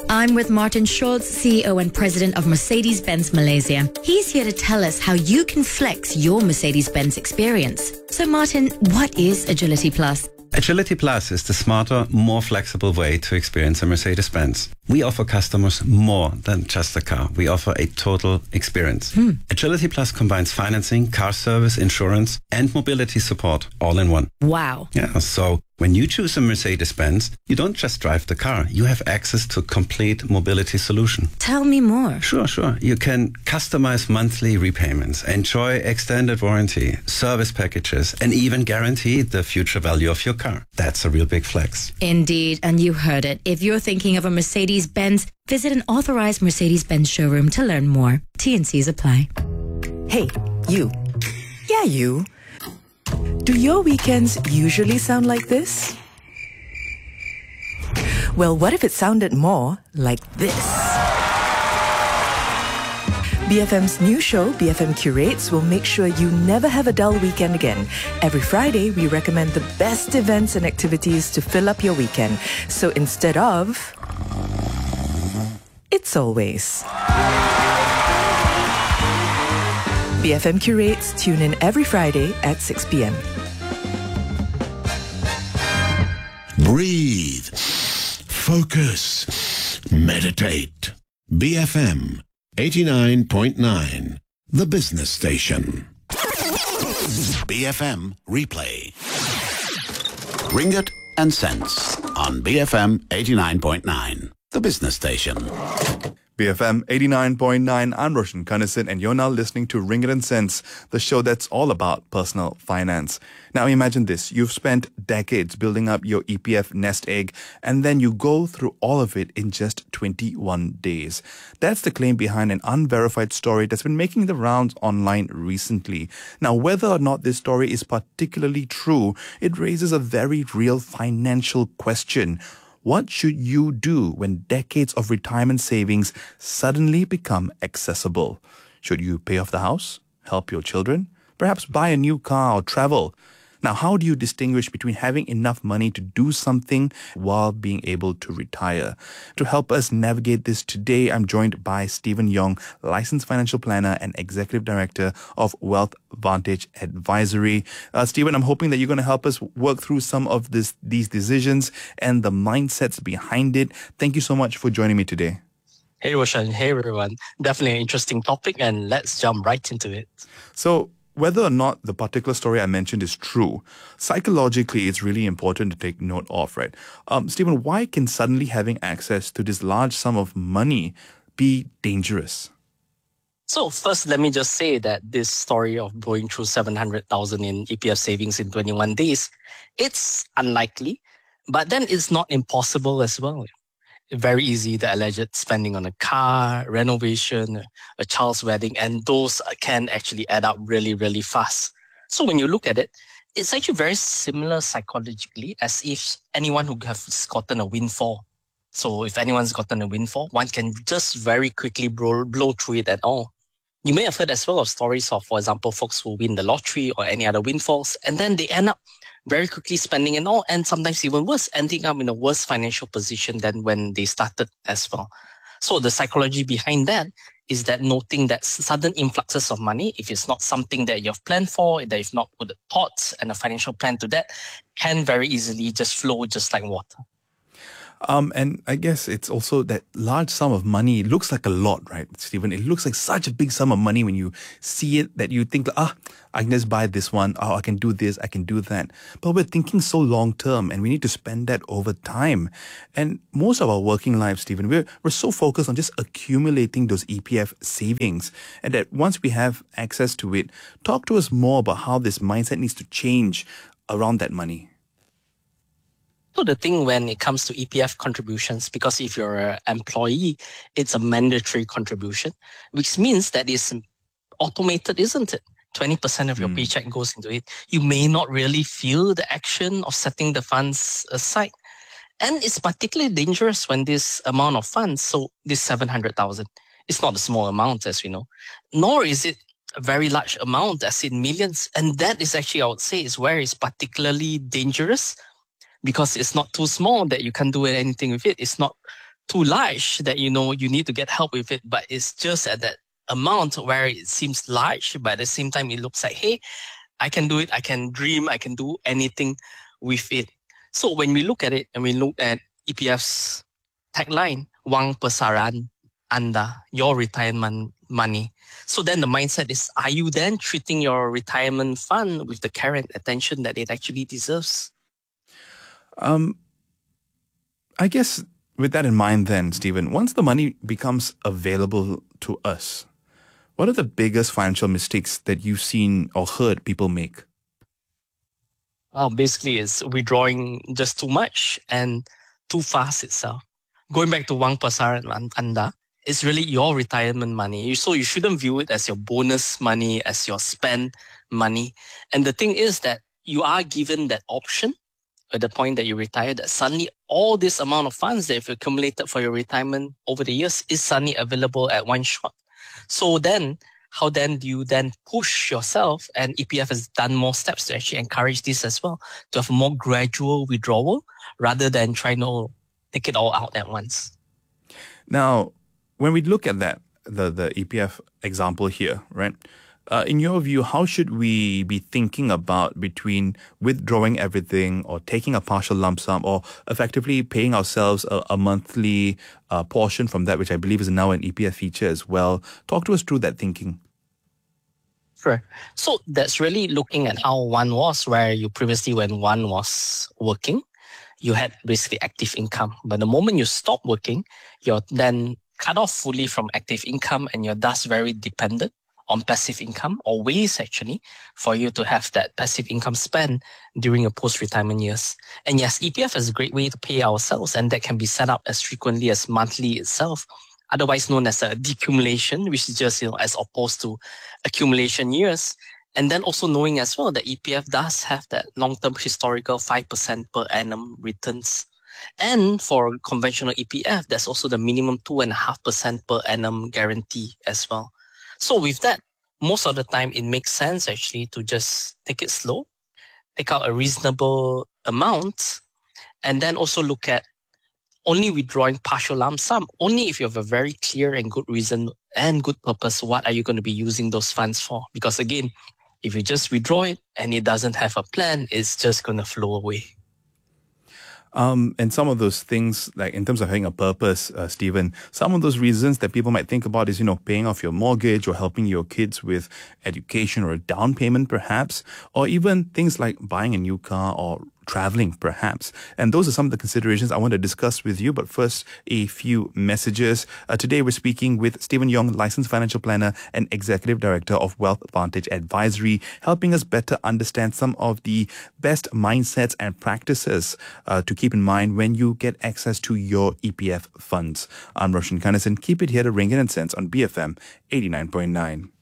I'm with Martin Schulz, CEO and President of Mercedes-Benz Malaysia. He's here to tell us how you can flex your Mercedes-Benz experience. So Martin, what is Agility Plus? Agility Plus is the smarter, more flexible way to experience a Mercedes-Benz. We offer customers more than just a car. We offer a total experience. Agility Plus combines financing, car service, insurance, and mobility support all in one. Wow. Yeah, so when you choose a Mercedes-Benz, you don't just drive the car. You have access to a complete mobility solution. Tell me more. Sure. You can customize monthly repayments, enjoy extended warranty, service packages, and even guarantee the future value of your car. That's a real big flex. Indeed, and you heard it. If you're thinking of a Mercedes-Benz, visit an authorized Mercedes-Benz showroom to learn more. T&Cs apply. Hey, you. Yeah, you. Do your weekends usually sound like this? Well, what if it sounded more like this? BFM's new show, BFM Curates, will make sure you never have a dull weekend again. Every Friday, we recommend the best events and activities to fill up your weekend. So instead of... it's always... BFM Curates, tune in every Friday at 6 p.m. Breathe. Focus. Meditate. BFM 89.9, the business station. BFM Replay. Ringgit and Cents on BFM 89.9, the business station. BFM 89.9, I'm Roshan Kanesan, and you're now listening to Ringgit and Cents, the show that's all about personal finance. Now imagine this, you've spent decades building up your EPF nest egg, and then you go through all of it in just 21 days. That's the claim behind an unverified story that's been making the rounds online recently. Now, whether or not this story is particularly true, it raises a very real financial question. What should you do when decades of retirement savings suddenly become accessible? Should you pay off the house, help your children, perhaps buy a new car or travel? Now, how do you distinguish between having enough money to do something while being able to retire? To help us navigate this today, I'm joined by Stephen Yong, licensed financial planner and executive director of Wealth Vantage Advisory. Stephen, I'm hoping that you're going to help us work through some of these decisions and the mindsets behind it. Thank you so much for joining me today. Hey, Roshan. Hey, everyone. Definitely an interesting topic, and let's jump right into it. So, whether or not the particular story I mentioned is true, psychologically, it's really important to take note of, right? Stephen, why can suddenly having access to this large sum of money be dangerous? So first, let me just say that this story of going through 700,000 in EPF savings in 21 days, it's unlikely, but then it's not impossible as well. Very easy, the alleged spending on a car, renovation, a child's wedding, and those can actually add up really, really fast. So when you look at it, it's actually very similar psychologically as if anyone who has gotten a windfall. So if anyone's gotten a windfall, one can just very quickly blow through it at all. You may have heard as well of stories of, for example, folks who win the lottery or any other windfalls, and then they end up very quickly spending it all, and sometimes even worse, ending up in a worse financial position than when they started as well. So the psychology behind that is that noting that sudden influxes of money, if it's not something that you've planned for, that you've not put the thoughts and a financial plan to that, can very easily just flow just like water. And I guess it's also that large sum of money looks like a lot, right, Stephen? It looks like such a big sum of money when you see it that you think, I can just buy this one. Oh, I can do this. I can do that. But we're thinking so long term, and we need to spend that over time. And most of our working lives, Stephen, we're so focused on just accumulating those EPF savings, and that once we have access to it, talk to us more about how this mindset needs to change around that money. So the thing when it comes to EPF contributions, because if you're an employee, it's a mandatory contribution, which means that it's automated, isn't it? 20% of your paycheck goes into it. You may not really feel the action of setting the funds aside. And it's particularly dangerous when this amount of funds, so this 700,000, it's not a small amount, as we know, nor is it a very large amount, as in millions. And that is actually, I would say, is where it's particularly dangerous, because it's not too small that you can't do anything with it. It's not too large that, you need to get help with it, but it's just at that amount where it seems large, but at the same time, it looks like, hey, I can do it, I can dream, I can do anything with it. So when we look at it and we look at EPF's tagline, Wang Pesaran Anda, your retirement money. So then the mindset is, are you then treating your retirement fund with the care and attention that it actually deserves? I guess with that in mind then, Stephen, once the money becomes available to us, what are the biggest financial mistakes that you've seen or heard people make? Well, basically it's withdrawing just too much and too fast itself. Going back to Wang Pesaran Anda, it's really your retirement money. So you shouldn't view it as your bonus money, as your spend money. And the thing is that you are given that option at the point that you retire, that suddenly all this amount of funds that you've accumulated for your retirement over the years is suddenly available at one shot. So then, how then do you then push yourself? And EPF has done more steps to actually encourage this as well, to have a more gradual withdrawal rather than trying to take it all out at once. Now, when we look at that, the EPF example here, right? In your view, how should we be thinking about between withdrawing everything or taking a partial lump sum or effectively paying ourselves a monthly portion from that, which I believe is now an EPF feature as well? Talk to us through that thinking. Sure. So that's really looking at how one was, where you previously, when one was working, you had basically active income. But the moment you stop working, you're then cut off fully from active income and you're thus very dependent on passive income, or ways actually for you to have that passive income spend during your post-retirement years. And yes, EPF is a great way to pay ourselves, and that can be set up as frequently as monthly itself, otherwise known as a decumulation, which is just, as opposed to accumulation years. And then also knowing as well that EPF does have that long-term historical 5% per annum returns. And for conventional EPF, there's also the minimum 2.5% per annum guarantee as well. So with that, most of the time, it makes sense actually to just take it slow, take out a reasonable amount, and then also look at only withdrawing partial lump sum, only if you have a very clear and good reason and good purpose. What are you going to be using those funds for? Because again, if you just withdraw it and it doesn't have a plan, it's just going to flow away. And some of those things, like in terms of having a purpose, Stephen, some of those reasons that people might think about is, paying off your mortgage or helping your kids with education or a down payment perhaps, or even things like buying a new car or traveling perhaps. And those are some of the considerations I want to discuss with you. But first, a few messages. Today we're speaking with Stephen Yong, licensed financial planner and executive director of Wealth Vantage Advisory, helping us better understand some of the best mindsets and practices to keep in mind when you get access to your EPF funds. I'm Roshan Kanesan. Keep it here to Ringgit and Cents on BFM 89.9.